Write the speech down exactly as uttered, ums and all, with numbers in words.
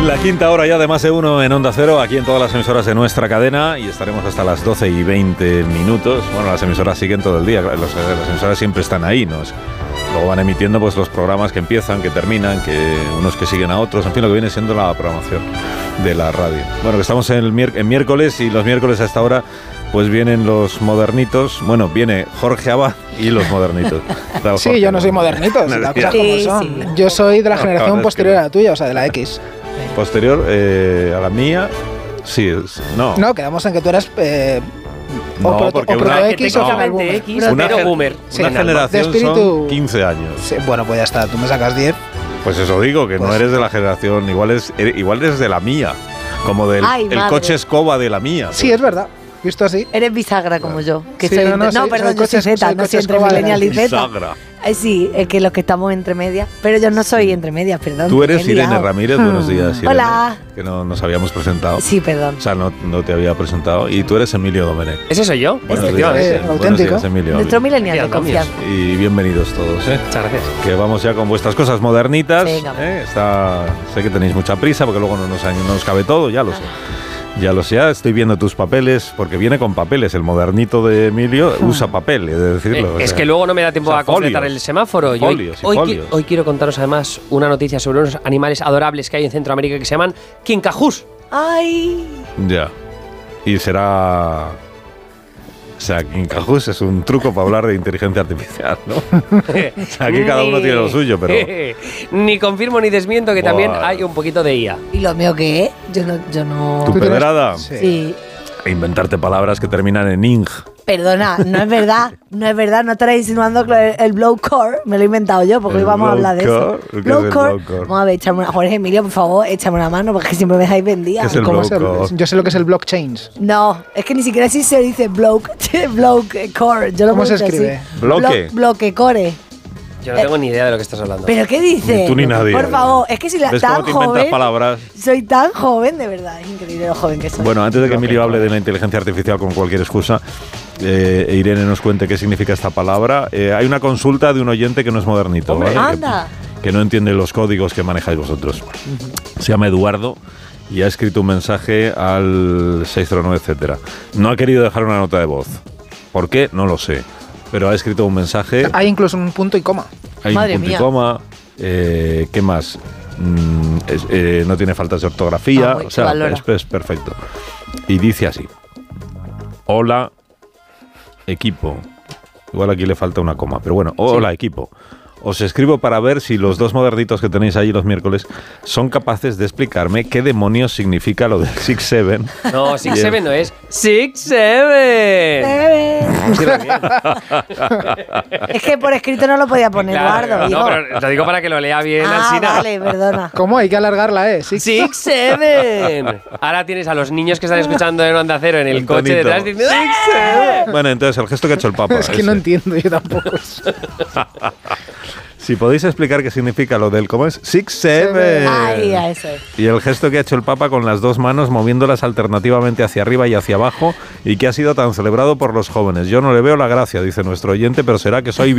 La quinta hora ya de Más de Uno en Onda Cero, aquí en todas las emisoras de nuestra cadena, y estaremos hasta las doce y veinte minutos. Bueno, las emisoras siguen todo el día, los, las emisoras siempre están ahí, ¿no? Luego van emitiendo pues los programas que empiezan, que terminan, que unos que siguen a otros, en fin, lo que viene siendo la programación de la radio. Bueno, que estamos en, el mier- en miércoles, y los miércoles a esta hora pues vienen los modernitos. Bueno, viene Jorge Abad y los modernitos. Sí, Jorge, yo no soy modernito, las cosas como son. Sí, sí. Yo soy de la generación posterior a la tuya, o sea, de la X. Posterior eh, a la mía, sí, es, no. No, quedamos en que tú eras eh, no, o, porque o una, X o no, X, una, pero boomer. Sí, una generación espíritu, son quince años. Sí, bueno, pues ya está, tú me sacas diez. Pues eso digo, que pues, no eres de la generación, igual, es, igual eres de la mía, como del Ay, el coche escoba de la mía. Sí, pues. Es verdad. Visto así. Eres bisagra como yo. Que sí, soy no, no, no, soy, perdón, soy yo soy Z, no soy entre millennial y Z. Bisagra. Eh, sí, es que los que estamos entre medias. Pero yo no soy entre medias, perdón. Tú eres Irene Ramírez, hmm. buenos días, Irene. Hola. Que no nos habíamos presentado. Sí, perdón. O sea, no, no te había presentado. Y tú eres Emilio Domenech. ¿Ese soy yo? Buenos este días, eh, auténtico. Días, Emilio. Nuestro millennial de confianza. Y bienvenidos todos, ¿eh? Muchas gracias. Que vamos ya con vuestras cosas modernitas. Sí, ¿eh? Está, sé que tenéis mucha prisa porque luego no nos, no nos cabe todo, ya lo sé. Ya lo sé, estoy viendo tus papeles, porque viene con papeles. El modernito de Emilio usa papel, es decirlo. Eh, es sea, que luego no me da tiempo o sea, a completar folios, el semáforo. Folios, hoy, y hoy, hoy quiero contaros además una noticia sobre unos animales adorables que hay en Centroamérica que se llaman quincajús. ¡Ay! Ya. Y será... O sea, quincajús es un truco para hablar de inteligencia artificial, ¿no? O sea, aquí cada uno tiene lo suyo, pero... Ni confirmo ni desmiento que Buah. También hay un poquito de I A. ¿Y lo mío qué? Yo no... Yo no... ¿Tu pedrada? Sí. sí. E inventarte palabras que terminan en ing. Perdona, no es verdad, no es verdad, no estaré insinuando que el, el blowcore me lo he inventado yo, porque hoy vamos a hablar de eso. Blowcore. Vamos a ver, échame una, Jorge Emilio, por favor, échame una mano, porque siempre me dejáis vendida. ¿Qué es el blowcore? Yo sé lo que es el blockchain. No, es que ni siquiera así se dice bloke, blowcore. Yo lo ¿Cómo se escribe? Así. Bloque. Blo bloquecore. Yo no tengo eh, ni idea de lo que estás hablando. ¿Pero qué dices? Ni tú ni nadie. Por favor, es que si la ¿Ves tan cómo te inventas joven, palabras? Soy tan joven, de verdad, es increíble lo joven que soy. Bueno, antes de que Emilio hable de la inteligencia artificial con cualquier excusa, eh, e Irene nos cuente qué significa esta palabra, eh, hay una consulta de un oyente que no es modernito, ¿vale? Anda. Que, que no entiende los códigos que manejáis vosotros. Uh-huh. Se llama Eduardo y ha escrito un mensaje al seis cero nueve, etcétera. No ha querido dejar una nota de voz. ¿Por qué? No lo sé. Pero ha escrito un mensaje. Hay incluso un punto y coma. Hay Madre un punto mía. y coma. Eh, ¿Qué más? Mm, es, eh, no tiene faltas de ortografía. Ah, o sea, es, es perfecto. Y dice así: hola, equipo. Igual aquí le falta una coma, pero bueno, hola, sí. equipo. Os escribo para ver si los dos modernitos que tenéis ahí los miércoles son capaces de explicarme qué demonios significa lo del six seven. No, six seven no es six seven. Es que por escrito no lo podía poner, claro, Eduardo. No, pero lo digo para que lo lea bien. Ah, Alsina. Vale, perdona. ¿Cómo? Hay que alargarla, ¿eh? Six, six seven. Ahora tienes a los niños que están escuchando en Onda Cero en el, el coche tonito. Detrás diciendo six seven. Bueno, entonces el gesto que ha hecho el Papa. Es que ese. No entiendo yo tampoco. Si podéis explicar qué significa lo del ¿cómo es? six seven. Ay, a eso. Y el gesto que ha hecho el Papa con las dos manos moviéndolas alternativamente hacia arriba y hacia abajo y que ha sido tan celebrado por los jóvenes. Yo no le veo la gracia, dice nuestro oyente, pero será que soy